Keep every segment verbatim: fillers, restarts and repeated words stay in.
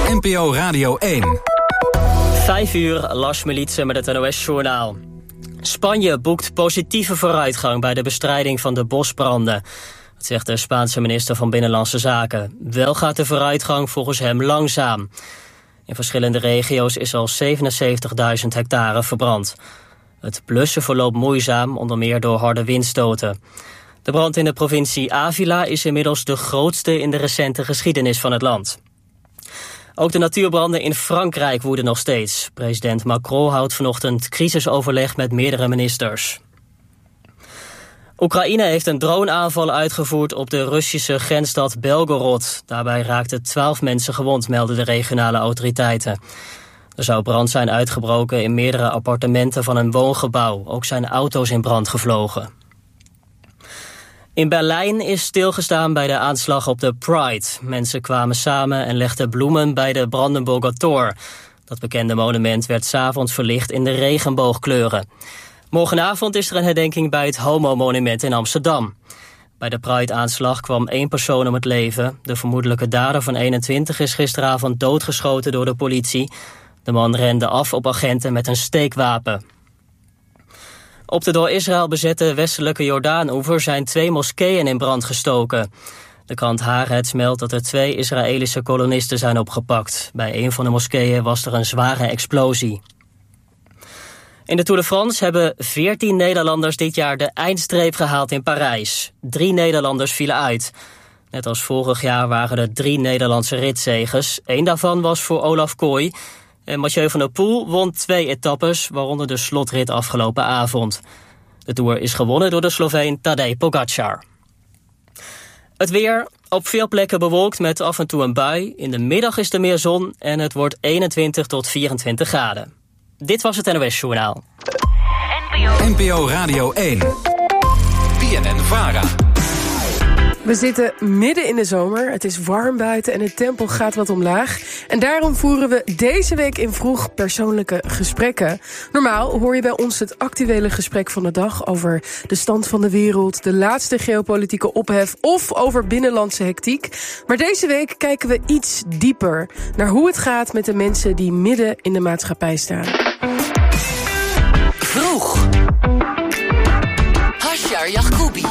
N P O Radio één. Vijf uur, Lars Militsen met het N O S-journaal. Spanje boekt positieve vooruitgang bij de bestrijding van de bosbranden. Dat zegt de Spaanse minister van Binnenlandse Zaken. Wel gaat de vooruitgang volgens hem langzaam. In verschillende regio's is al zevenenzeventigduizend hectare verbrand. Het blussen verloopt moeizaam, onder meer door harde windstoten. De brand in de provincie Ávila is inmiddels de grootste in de recente geschiedenis van het land. Ook de natuurbranden in Frankrijk woeden nog steeds. President Macron houdt vanochtend crisisoverleg met meerdere ministers. Oekraïne heeft een droneaanval uitgevoerd op de Russische grensstad Belgorod. Daarbij raakten twaalf mensen gewond, melden de regionale autoriteiten. Er zou brand zijn uitgebroken in meerdere appartementen van een woongebouw. Ook zijn auto's in brand gevlogen. In Berlijn is stilgestaan bij de aanslag op de Pride. Mensen kwamen samen en legden bloemen bij de Brandenburger Tor. Dat bekende monument werd 's avonds verlicht in de regenboogkleuren. Morgenavond is er een herdenking bij het Homo-monument in Amsterdam. Bij de Pride-aanslag kwam één persoon om het leven. De vermoedelijke dader van eenentwintig is gisteravond doodgeschoten door de politie. De man rende af op agenten met een steekwapen. Op de door Israël bezette westelijke Jordaan-oever zijn twee moskeeën in brand gestoken. De krant Haaretz meldt dat er twee Israëlische kolonisten zijn opgepakt. Bij een van de moskeeën was er een zware explosie. In de Tour de France hebben veertien Nederlanders dit jaar de eindstreep gehaald in Parijs. Drie Nederlanders vielen uit. Net als vorig jaar waren er drie Nederlandse ritzegers. Eén daarvan was voor Olaf Kooi. En Mathieu van der Poel won twee etappes, waaronder de slotrit afgelopen avond. De Tour is gewonnen door de Sloveen Tadej Pogačar. Het weer, op veel plekken bewolkt met af en toe een bui. In de middag is er meer zon en het wordt eenentwintig tot vierentwintig graden. Dit was het N O S-journaal. N P O Radio één. B N N-Vara. We zitten midden in de zomer, het is warm buiten en het tempo gaat wat omlaag. En daarom voeren we deze week in Vroeg persoonlijke gesprekken. Normaal hoor je bij ons het actuele gesprek van de dag over de stand van de wereld, de laatste geopolitieke ophef of over binnenlandse hectiek. Maar deze week kijken we iets dieper naar hoe het gaat met de mensen die midden in de maatschappij staan. Vroeg. Hashjar Yacoubi.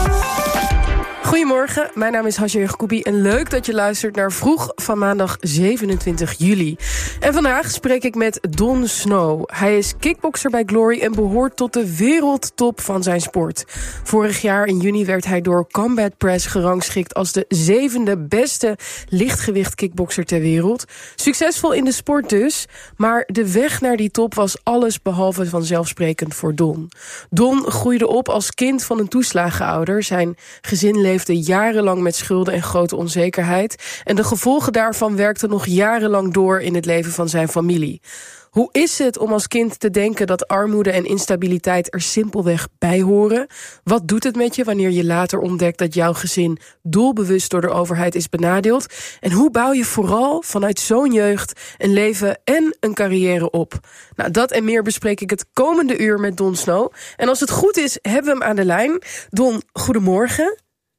Goedemorgen, mijn naam is Hashjar Yacoubi en leuk dat je luistert naar Vroeg van maandag zevenentwintig juli. En vandaag spreek ik met Don Snow. Hij is kickbokser bij Glory en behoort tot de wereldtop van zijn sport. Vorig jaar in juni werd hij door Combat Press gerangschikt als de zevende beste lichtgewicht kickbokser ter wereld. Succesvol in de sport dus, maar de weg naar die top was alles behalve vanzelfsprekend voor Don. Don groeide op als kind van een toeslagenouder. Zijn gezin leefde jarenlang met schulden en grote onzekerheid. En de gevolgen daarvan werkten nog jarenlang door in het leven van zijn familie. Hoe is het om als kind te denken dat armoede en instabiliteit er simpelweg bij horen? Wat doet het met je wanneer je later ontdekt dat jouw gezin doelbewust door de overheid is benadeeld? En hoe bouw je vooral vanuit zo'n jeugd een leven en een carrière op? Nou, dat en meer bespreek ik het komende uur met Don Snow. En als het goed is, hebben we hem aan de lijn. Don, goedemorgen.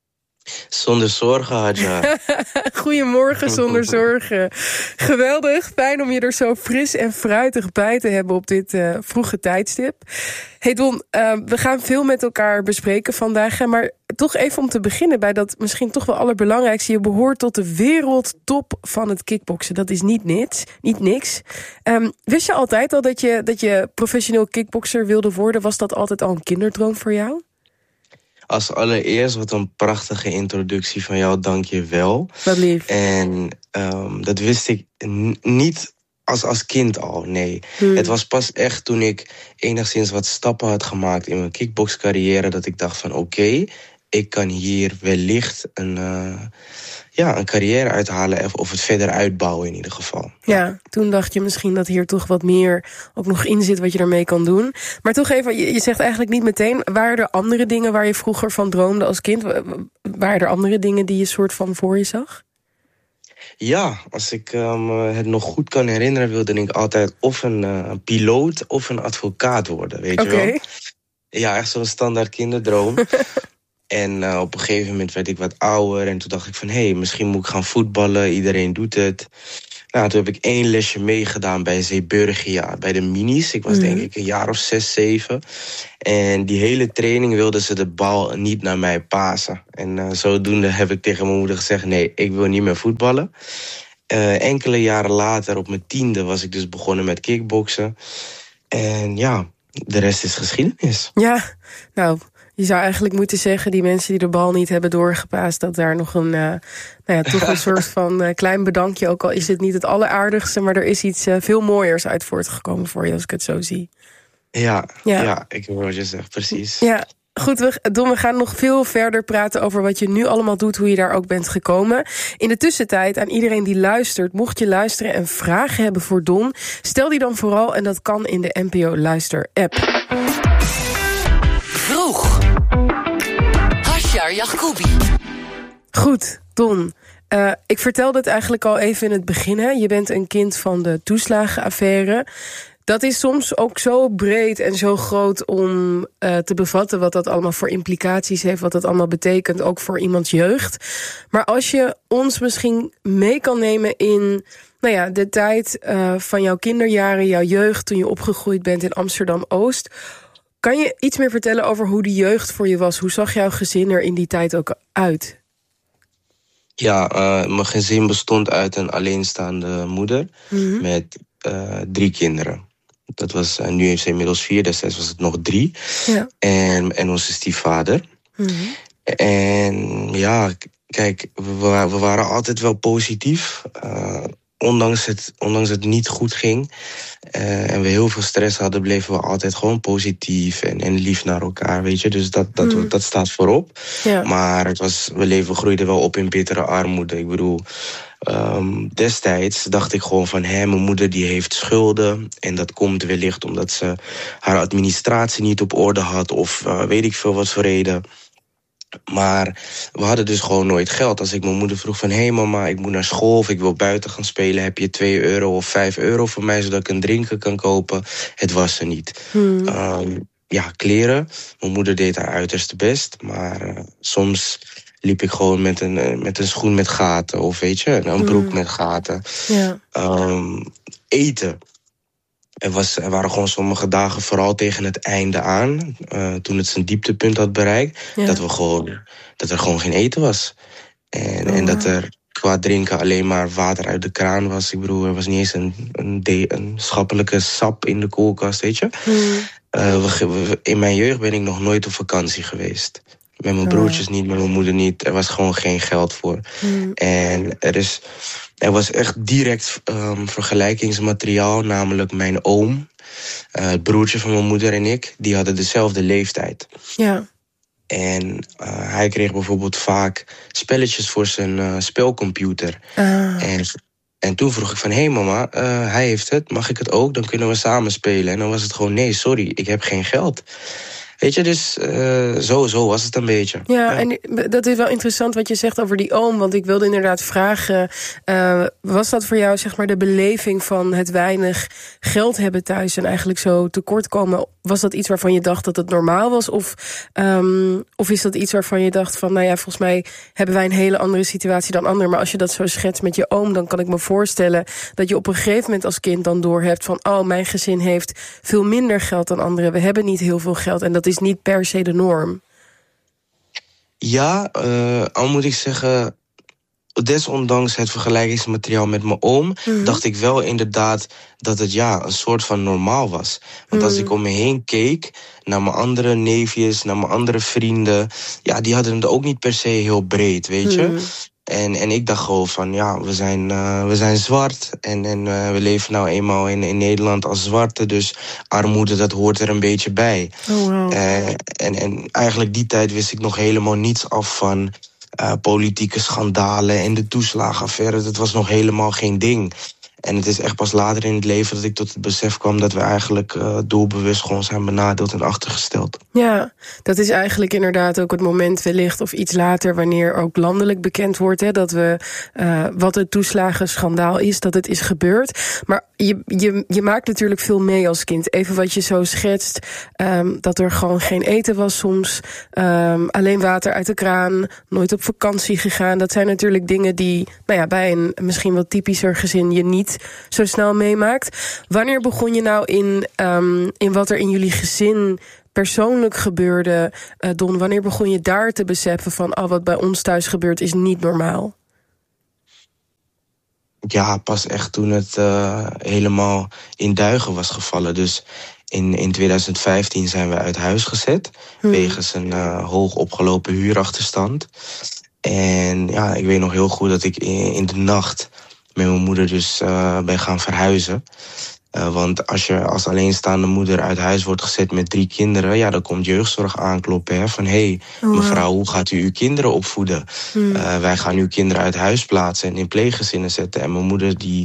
Zonder zorgen, Hadja. Goedemorgen, zonder zorgen. Geweldig, fijn om je er zo fris en fruitig bij te hebben op dit uh, vroege tijdstip. Hey Don, uh, we gaan veel met elkaar bespreken vandaag. Maar toch even om te beginnen bij dat misschien toch wel allerbelangrijkste. Je behoort tot de wereldtop van het kickboksen. Dat is niet niks. Niet niks. Um, wist je altijd al dat je, dat je professioneel kickbokser wilde worden? Was dat altijd al een kinderdroom voor jou? Als allereerst, wat een prachtige introductie van jou, dank je wel. Wat lief. En um, dat wist ik n- niet als, als kind al, nee. Hmm. Het was pas echt toen ik enigszins wat stappen had gemaakt in mijn kickboxcarrière, dat ik dacht van oké, okay, ik kan hier wellicht een, uh, ja, een carrière uithalen of het verder uitbouwen in ieder geval. Ja, toen dacht je misschien dat hier toch wat meer ook nog in zit wat je ermee kan doen. Maar toch even, je, je zegt eigenlijk niet meteen, waren er andere dingen waar je vroeger van droomde als kind? Waren er andere dingen die je soort van voor je zag? Ja, als ik um, het nog goed kan herinneren, wilde ik altijd of een, uh, een piloot of een advocaat worden, weet okay. je wel? Ja, echt zo'n standaard kinderdroom. En uh, op een gegeven moment werd ik wat ouder en toen dacht ik van hé, hey, misschien moet ik gaan voetballen, iedereen doet het. Nou, toen heb ik één lesje meegedaan bij Zeeburgia, bij de minis. Ik was mm. denk ik een jaar of zes, zeven. En die hele training wilden ze de bal niet naar mij pasen. En uh, zodoende heb ik tegen mijn moeder gezegd, nee, ik wil niet meer voetballen. Uh, enkele jaren later, op mijn tiende, was ik dus begonnen met kickboksen. En ja, de rest is geschiedenis. Ja, nou, je zou eigenlijk moeten zeggen, die mensen die de bal niet hebben doorgepaast, dat daar nog een, uh, nou ja, toch een soort van uh, klein bedankje, ook al is het niet het alleraardigste, maar er is iets uh, veel mooiers uit voortgekomen voor je, als ik het zo zie. Ja, ja. ja ik hoor wat je zegt, precies. Ja. Goed, we, Don, we gaan nog veel verder praten over wat je nu allemaal doet, hoe je daar ook bent gekomen. In de tussentijd, aan iedereen die luistert, mocht je luisteren en vragen hebben voor Don, stel die dan vooral, en dat kan in de N P O Luister app. Vroeg. Hashjar Yacoubi. Goed, Don. Uh, ik vertelde het eigenlijk al even in het begin. Hè? Je bent een kind van de toeslagenaffaire. Dat is soms ook zo breed en zo groot om uh, te bevatten wat dat allemaal voor implicaties heeft, wat dat allemaal betekent, ook voor iemands jeugd. Maar als je ons misschien mee kan nemen in, nou ja, de tijd uh, van jouw kinderjaren, jouw jeugd, toen je opgegroeid bent in Amsterdam-Oost. Kan je iets meer vertellen over hoe die jeugd voor je was? Hoe zag jouw gezin er in die tijd ook uit? Ja, uh, mijn gezin bestond uit een alleenstaande moeder mm-hmm. met uh, drie kinderen. Dat was, uh, nu heeft ze inmiddels vier, destijds was het nog drie. Ja. En, en onze stiefvader. Mm-hmm. En ja, kijk, we, we waren altijd wel positief. Uh, ondanks, het, ondanks het niet goed ging uh, en we heel veel stress hadden, bleven we altijd gewoon positief en, en lief naar elkaar, weet je. Dus dat, dat, mm. dat staat voorop. Ja. Maar het was, we leven, groeiden wel op in bittere armoede. Ik bedoel, um, destijds dacht ik gewoon van, hé, mijn moeder die heeft schulden. En dat komt wellicht omdat ze haar administratie niet op orde had of uh, weet ik veel wat voor reden. Maar we hadden dus gewoon nooit geld. Als ik mijn moeder vroeg van, hé hey mama, ik moet naar school of ik wil buiten gaan spelen, heb je twee euro of vijf euro voor mij zodat ik een drinken kan kopen? Het was er niet. Hmm. Um, ja, kleren. Mijn moeder deed haar uiterste best, maar uh, soms liep ik gewoon met een, uh, met een schoen met gaten of weet je, een broek hmm. met gaten. Ja. Um, eten. Er, was, er waren gewoon sommige dagen, vooral tegen het einde aan, uh, toen het zijn dieptepunt had bereikt, ja. dat, we gewoon, dat er gewoon geen eten was. En, oh, en dat er qua drinken alleen maar water uit de kraan was. Ik bedoel, er was niet eens een, een, de, een schappelijke sap in de koelkast, weet je. Mm. Uh, we, we, in mijn jeugd ben ik nog nooit op vakantie geweest. Met mijn broertjes niet, met mijn moeder niet. Er was gewoon geen geld voor. Mm. En er is... Er was echt direct um, vergelijkingsmateriaal, namelijk mijn oom, uh, het broertje van mijn moeder en ik, die hadden dezelfde leeftijd. Ja. En uh, hij kreeg bijvoorbeeld vaak spelletjes voor zijn uh, spelcomputer. Uh. En, en toen vroeg ik van, hé hey mama, uh, hij heeft het, mag ik het ook? Dan kunnen we samen spelen. En dan was het gewoon, nee, sorry, ik heb geen geld. Weet je, dus uh, zo, zo was het een beetje. Ja, ja, en dat is wel interessant wat je zegt over die oom. Want ik wilde inderdaad vragen, uh, was dat voor jou zeg maar de beleving van het weinig geld hebben thuis en eigenlijk zo tekort komen? Was dat iets waarvan je dacht dat het normaal was? Of, um, of is dat iets waarvan je dacht van, nou ja, volgens mij hebben wij een hele andere situatie dan anderen. Maar als je dat zo schetst met je oom, dan kan ik me voorstellen dat je op een gegeven moment als kind dan doorhebt van, oh, mijn gezin heeft veel minder geld dan anderen. We hebben niet heel veel geld en dat is is niet per se de norm. Ja, uh, al moet ik zeggen, desondanks het vergelijkingsmateriaal met mijn oom, mm-hmm. dacht ik wel inderdaad dat het ja een soort van normaal was. Want mm-hmm. als ik om me heen keek naar mijn andere neefjes, naar mijn andere vrienden, ja, die hadden het ook niet per se heel breed, weet je. Mm-hmm. En, en ik dacht gewoon van, ja, we zijn, uh, we zijn zwart. En, en uh, we leven nou eenmaal in, in Nederland als zwarte. Dus armoede, dat hoort er een beetje bij. Oh, wow. uh, en, en eigenlijk die tijd wist ik nog helemaal niets af van uh, politieke schandalen en de toeslagenaffaire. Dat was nog helemaal geen ding. En het is echt pas later in het leven dat ik tot het besef kwam dat we eigenlijk uh, doelbewust gewoon zijn benadeeld en achtergesteld. Ja, dat is eigenlijk inderdaad ook het moment wellicht of iets later wanneer ook landelijk bekend wordt hè, dat we uh, wat het toeslagenschandaal is, dat het is gebeurd. Maar je, je, je maakt natuurlijk veel mee als kind. Even wat je zo schetst, um, dat er gewoon geen eten was soms, um, alleen water uit de kraan, nooit op vakantie gegaan. Dat zijn natuurlijk dingen die nou ja, bij een misschien wat typischer gezin je niet zo snel meemaakt. Wanneer begon je nou in, um, in wat er in jullie gezin persoonlijk gebeurde, uh, Don? Wanneer begon je daar te beseffen van, oh, wat bij ons thuis gebeurt is niet normaal? Ja, pas echt toen het uh, helemaal in duigen was gevallen. Dus in, in twintig vijftien zijn we uit huis gezet, hmm. wegens een uh, hoog opgelopen huurachterstand. En ja, ik weet nog heel goed dat ik in, in de nacht met mijn moeder dus uh, ben gaan verhuizen. Uh, want als je als alleenstaande moeder uit huis wordt gezet met drie kinderen, ja, dan komt jeugdzorg aankloppen. Hè, van, hé, hey, oh, mevrouw, hoe gaat u uw kinderen opvoeden? Hmm. Uh, wij gaan uw kinderen uit huis plaatsen en in pleeggezinnen zetten. En mijn moeder die,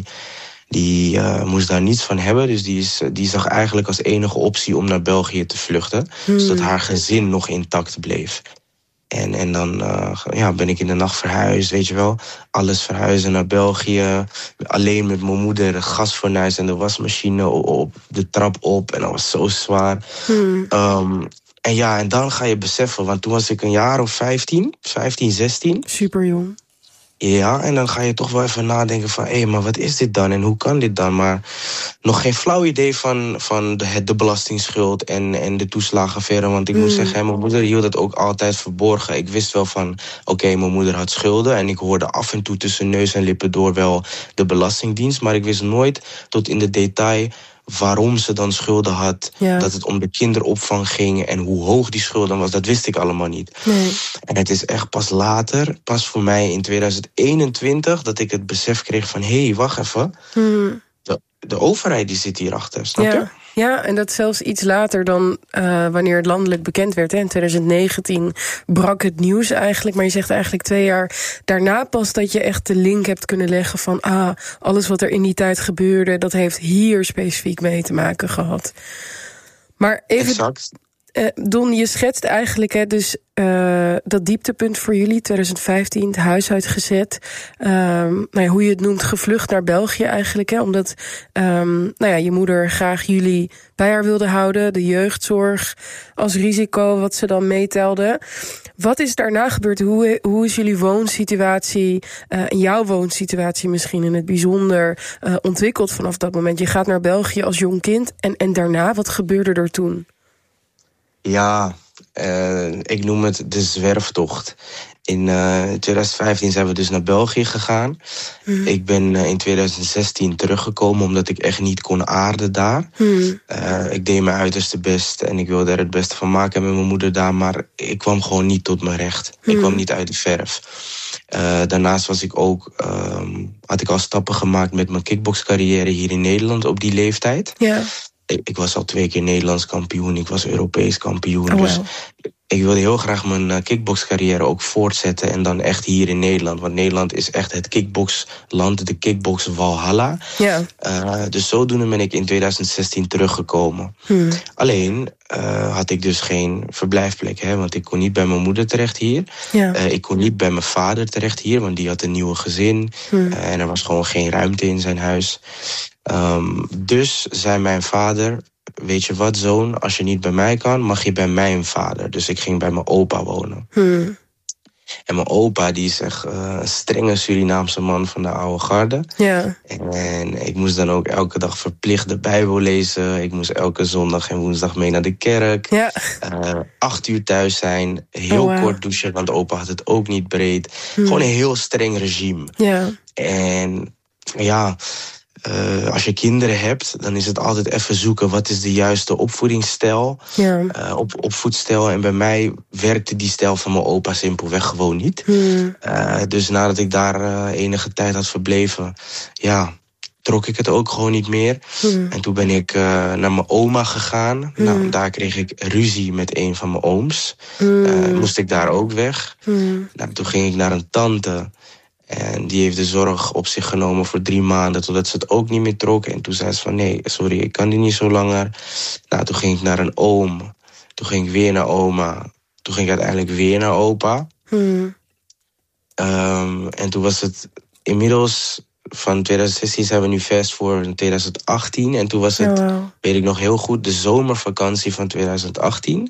die uh, moest daar niets van hebben. Dus die, is, die zag eigenlijk als enige optie om naar België te vluchten. Hmm. Zodat haar gezin nog intact bleef. En, en dan uh, ja, ben ik in de nacht verhuisd, weet je wel. Alles verhuizen naar België. Alleen met mijn moeder, de gasfornuis en de wasmachine op de trap op. En dat was zo zwaar. Hmm. Um, en ja, en dan ga je beseffen, want toen was ik een jaar of vijftien, vijftien, zestien. Super jong. Ja, en dan ga je toch wel even nadenken van, hé, hey, maar wat is dit dan en hoe kan dit dan? Maar nog geen flauw idee van, van de, de belastingsschuld en, en de toeslagenaffaire. Want ik mm. moet zeggen, mijn moeder hield het ook altijd verborgen. Ik wist wel van, oké, okay, mijn moeder had schulden. En ik hoorde af en toe tussen neus en lippen door wel de Belastingdienst. Maar ik wist nooit tot in de detail waarom ze dan schulden had, ja. dat het om de kinderopvang ging en hoe hoog die schulden was, dat wist ik allemaal niet. Nee. En het is echt pas later, pas voor mij in twintig eenentwintig, dat ik het besef kreeg van, hé, hey, wacht even, hmm. de, de overheid die zit hierachter, snap ja. je? Ja, en dat zelfs iets later dan uh, wanneer het landelijk bekend werd. Hè. In twintig negentien brak het nieuws eigenlijk. Maar je zegt eigenlijk twee jaar daarna pas dat je echt de link hebt kunnen leggen van, ah, alles wat er in die tijd gebeurde, dat heeft hier specifiek mee te maken gehad. Maar even, exact. Uh, Don, je schetst eigenlijk hè, dus uh, dat dieptepunt voor jullie, twintig vijftien, het huis uitgezet. Um, nou ja, hoe je het noemt, gevlucht naar België eigenlijk. Hè, omdat um, nou ja, je moeder graag jullie bij haar wilde houden. De jeugdzorg als risico, wat ze dan meetelde. Wat is daarna gebeurd? Hoe, hoe is jullie woonsituatie, uh, jouw woonsituatie misschien in het bijzonder, uh, ontwikkeld vanaf dat moment? Je gaat naar België als jong kind. En, en daarna, wat gebeurde er toen? Ja, uh, ik noem het de zwerftocht. In uh, twintig vijftien zijn we dus naar België gegaan. Mm. Ik ben uh, in twintig zestien teruggekomen omdat ik echt niet kon aarden daar. Mm. Uh, ik deed mijn uiterste best en ik wilde er het beste van maken met mijn moeder daar. Maar ik kwam gewoon niet tot mijn recht. Mm. Ik kwam niet uit de verf. Uh, daarnaast was ik ook, uh, had ik al stappen gemaakt met mijn kickboxcarrière hier in Nederland op die leeftijd. Ja. Ik, ik was al twee keer Nederlands kampioen, ik was Europees kampioen. Oh, wow. Dus ik wilde heel graag mijn uh, kickboxcarrière ook voortzetten. En dan echt hier in Nederland. Want Nederland is echt het kickboxland, de kickbox Valhalla. Ja. Uh, dus zodoende ben ik in twintig zestien teruggekomen. Hmm. Alleen uh, had ik dus geen verblijfplek. Hè, want ik kon niet bij mijn moeder terecht hier. Ja. Uh, ik kon niet bij mijn vader terecht hier. Want die had een nieuwe gezin. Hmm. Uh, en er was gewoon geen ruimte in zijn huis. Um, dus zei mijn vader, weet je wat, zoon, als je niet bij mij kan, mag je bij mijn vader. Dus ik ging bij mijn opa wonen. Hmm. En mijn opa, die is echt uh, een strenge Surinaamse man van de oude garde. Ja. En ik moest dan ook elke dag verplicht de Bijbel lezen. Ik moest elke zondag en woensdag mee naar de kerk. Ja. Uh, acht uur thuis zijn, heel oh, wow. kort douchen, want opa had het ook niet breed. Hmm. Gewoon een heel streng regime. Ja. En ja, Uh, als je kinderen hebt, dan is het altijd even zoeken, wat is de juiste opvoedingsstijl, ja. uh, op, opvoedstijl. En bij mij werkte die stijl van mijn opa simpelweg gewoon niet. Hmm. Uh, dus nadat ik daar uh, enige tijd had verbleven, ja, trok ik het ook gewoon niet meer. Hmm. En toen ben ik uh, naar mijn oma gegaan. Hmm. Nou, daar kreeg ik ruzie met een van mijn ooms. Hmm. Uh, moest ik daar ook weg. Hmm. Nou, toen ging ik naar een tante. En die heeft de zorg op zich genomen voor drie maanden... totdat ze het ook niet meer trok. En toen zei ze van, nee, sorry, ik kan die niet zo langer. Nou, toen ging ik naar een oom. Toen ging ik weer naar oma. Toen ging ik uiteindelijk weer naar opa. Hmm. Um, en toen was het inmiddels... Van twintig zestien zijn we nu fast voor twintig achttien. En toen was het, oh, wow. weet ik nog heel goed, de zomervakantie van twintig achttien.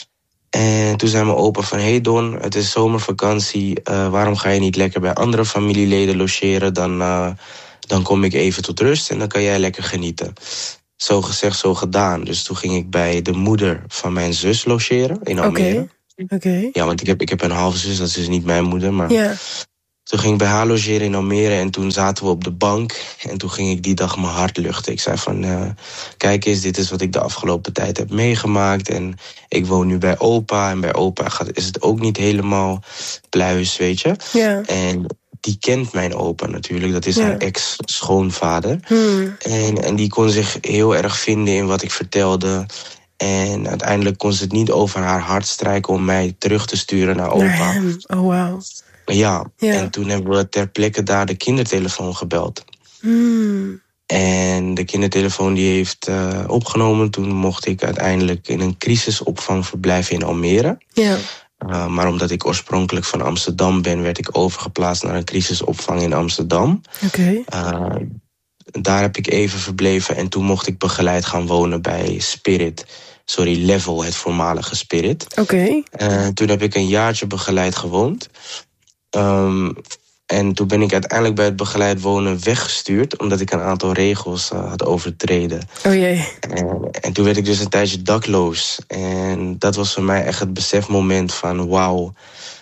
En toen zei mijn opa van... Hey Don, het is zomervakantie. Uh, waarom ga je niet lekker bij andere familieleden logeren? Dan, uh, dan kom ik even tot rust en dan kan jij lekker genieten. Zo gezegd, zo gedaan. Dus toen ging ik bij de moeder van mijn zus logeren in Almere. Oké. Okay. Ja, want ik heb, ik heb een halve zus, dat is dus niet mijn moeder, maar... Yeah. Toen ging ik bij haar logeren in Almere en toen zaten we op de bank. En toen ging ik die dag mijn hart luchten. Ik zei van, uh, kijk eens, dit is wat ik de afgelopen tijd heb meegemaakt. En ik woon nu bij opa. En bij opa gaat, is het ook niet helemaal pluis, weet je. Ja. En die kent mijn opa natuurlijk. Dat is ja. haar ex-schoonvader. Hmm. En, en die kon zich heel erg vinden in wat ik vertelde. En uiteindelijk kon ze het niet over haar hart strijken om mij terug te sturen naar opa. Naar hem. Oh, wow. Ja, ja, en toen hebben we ter plekke daar de kindertelefoon gebeld. Hmm. En de kindertelefoon die heeft uh, opgenomen. Toen mocht ik uiteindelijk in een crisisopvang verblijven in Almere. Ja. Uh, maar omdat ik oorspronkelijk van Amsterdam ben... werd ik overgeplaatst naar een crisisopvang in Amsterdam. Oké. Okay. Uh, daar heb ik even verbleven en toen mocht ik begeleid gaan wonen bij Spirit... Sorry, Level, het voormalige Spirit. Oké. Okay. Uh, toen heb ik een jaartje begeleid gewoond... Um, en toen ben ik uiteindelijk bij het begeleid wonen weggestuurd... omdat ik een aantal regels uh, had overtreden. Oh jee. En, en toen werd ik dus een tijdje dakloos. En dat was voor mij echt het besefmoment van... wauw,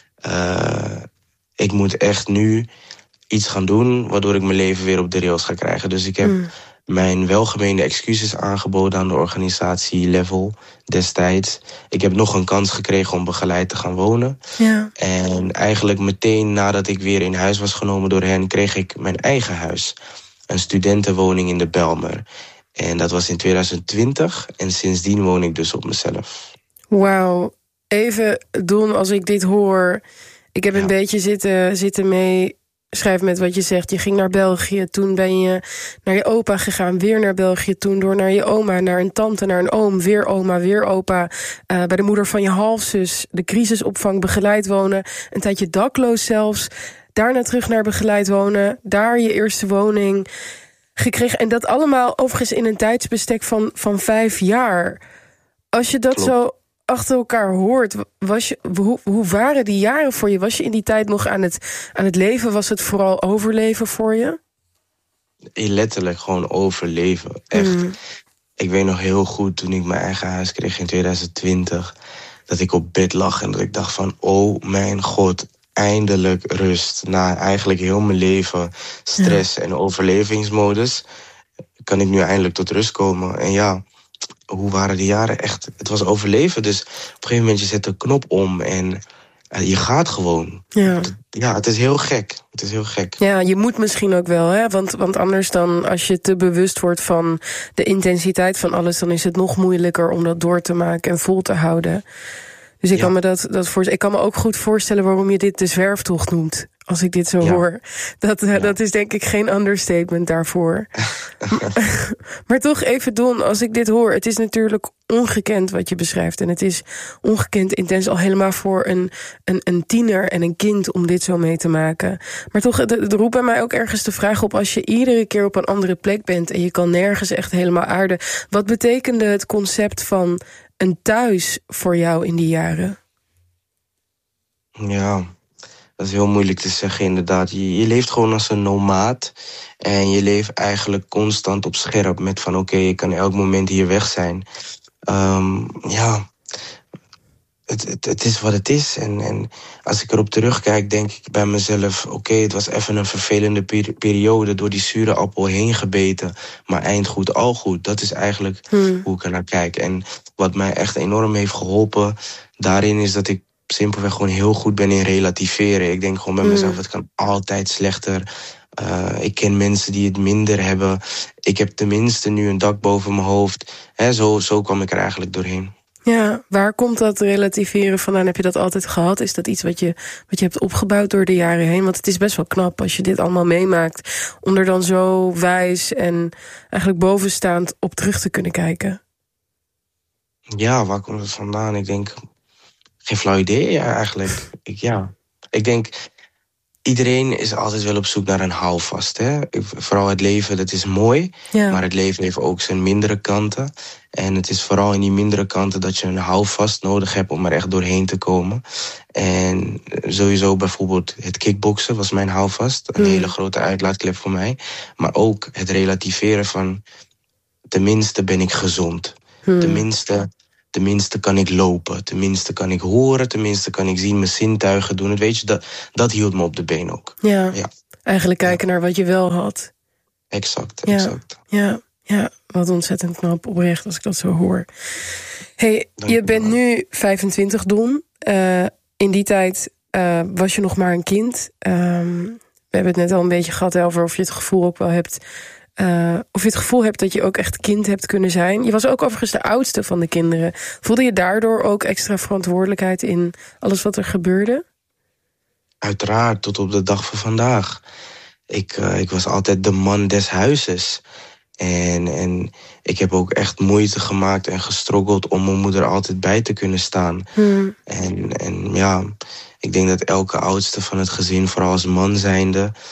uh, ik moet echt nu iets gaan doen... waardoor ik mijn leven weer op de rails ga krijgen. Dus ik heb mm. mijn welgemeende excuses aangeboden aan de organisatie Level destijds. Ik heb nog een kans gekregen om begeleid te gaan wonen. Ja. En eigenlijk meteen nadat ik weer in huis was genomen door hen... kreeg ik mijn eigen huis. Een studentenwoning in de Bijlmer. En dat was in twintig twintig. En sindsdien woon ik dus op mezelf. Wauw. Even, Don, als ik dit hoor... Ik heb ja. een beetje zitten, zitten mee... Schrijf met wat je zegt. Je ging naar België, toen ben je naar je opa gegaan, weer naar België, toen door naar je oma, naar een tante, naar een oom, weer oma, weer opa, uh, bij de moeder van je halfzus, de crisisopvang, begeleid wonen, een tijdje dakloos zelfs, daarna terug naar begeleid wonen, daar je eerste woning gekregen. En dat allemaal overigens in een tijdsbestek van, van vijf jaar. Als je dat Klopt. zo achter elkaar hoort, was je, hoe, hoe waren die jaren voor je? Was je in die tijd nog aan het, aan het leven? Was het vooral overleven voor je? Letterlijk gewoon overleven. Echt. Mm. Ik weet nog heel goed, toen ik mijn eigen huis kreeg in twintig twintig... dat ik op bed lag en dat ik dacht van... oh mijn god, eindelijk rust. Na eigenlijk heel mijn leven stress ja. en overlevingsmodus... kan ik nu eindelijk tot rust komen. En ja... hoe waren die jaren echt? Het was overleven, dus op een gegeven moment je zet de knop om en uh, je gaat gewoon. Ja. ja, het is heel gek. Het is heel gek. Ja, je moet misschien ook wel, hè? Want, want anders dan, als je te bewust wordt van de intensiteit van alles, dan is het nog moeilijker om dat door te maken en vol te houden. Dus ik, ja. kan me dat, dat voor, ik kan me ook goed voorstellen waarom je dit de zwerftocht noemt. Als ik dit zo ja. hoor. Dat, ja. dat is denk ik geen understatement daarvoor. Maar toch even, Don, als ik dit hoor... het is natuurlijk ongekend wat je beschrijft. En het is ongekend intens al helemaal voor een, een, een tiener en een kind... om dit zo mee te maken. Maar toch, er roept bij mij ook ergens de vraag op... als je iedere keer op een andere plek bent... en je kan nergens echt helemaal aarden... wat betekende het concept van een thuis voor jou in die jaren? Ja... dat is heel moeilijk te zeggen, inderdaad. Je, je leeft gewoon als een nomaat. En je leeft eigenlijk constant op scherp met van... oké, okay, ik kan elk moment hier weg zijn. Um, ja, het, het, het is wat het is. En, en als ik erop terugkijk, denk ik bij mezelf... oké, okay, het was even een vervelende peri- periode... door die zure appel heen gebeten. Maar eind goed, al goed. Dat is eigenlijk hmm. hoe ik er naar kijk. En wat mij echt enorm heeft geholpen... daarin is dat ik... simpelweg gewoon heel goed ben in relativeren. Ik denk gewoon bij mezelf, mm. het kan altijd slechter. Uh, ik ken mensen die het minder hebben. Ik heb tenminste nu een dak boven mijn hoofd. He, zo, zo kwam ik er eigenlijk doorheen. Ja, waar komt dat relativeren vandaan? Heb je dat altijd gehad? Is dat iets wat je, wat je hebt opgebouwd door de jaren heen? Want het is best wel knap als je dit allemaal meemaakt, om er dan zo wijs en eigenlijk bovenstaand op terug te kunnen kijken. Ja, waar komt het vandaan? Ik denk, geen flauw idee ja, eigenlijk. Ik, ja. ik denk, iedereen is altijd wel op zoek naar een houvast. Hè? Vooral het leven, dat is mooi. Ja. Maar het leven heeft ook zijn mindere kanten. En het is vooral in die mindere kanten dat je een houvast nodig hebt om er echt doorheen te komen. En sowieso bijvoorbeeld het kickboksen was mijn houvast. Een mm. hele grote uitlaatklep voor mij. Maar ook het relativeren van, tenminste ben ik gezond. Mm. Tenminste... Tenminste kan ik lopen, tenminste kan ik horen, tenminste kan ik zien, mijn zintuigen doen. Het, weet je, dat, dat hield me op de been ook. Ja, ja. Eigenlijk kijken ja. naar wat je wel had. Exact, ja. exact. Ja, ja, wat ontzettend knap, oprecht, als ik dat zo hoor. Hey, Dank je bent nu vijfentwintig, Don. Uh, in die tijd uh, was je nog maar een kind. Um, we hebben het net al een beetje gehad over of je het gevoel ook wel hebt... Uh, of je het gevoel hebt dat je ook echt kind hebt kunnen zijn. Je was ook overigens de oudste van de kinderen. Voelde je daardoor ook extra verantwoordelijkheid in alles wat er gebeurde? Uiteraard, tot op de dag van vandaag. Ik, uh, ik was altijd de man des huizes. En, en ik heb ook echt moeite gemaakt en gestroggeld om mijn moeder altijd bij te kunnen staan. Hmm. En, en ja, ik denk dat elke oudste van het gezin, vooral als man zijnde,